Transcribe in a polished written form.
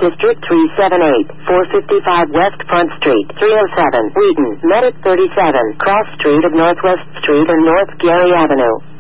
District 378, 455 West Front Street, 307, Wheaton, Medic 37, Cross Street of Northwest Street and North Gary Avenue.